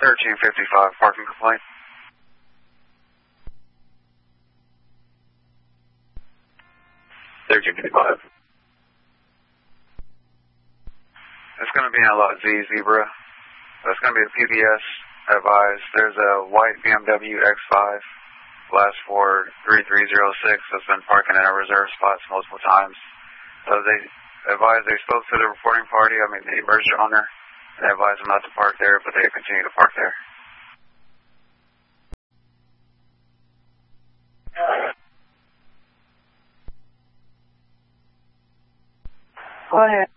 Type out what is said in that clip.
1355 parking complaint. 1355. It's going to be in a lot Z Zebra. It's going to be a PBS advised. There's a white BMW X5, last 43306, that's been parking in our reserve spots multiple times. So they advised, they spoke to the reporting party, the emergency owner, and they advised them not to park there, but they continue to park there. Go ahead.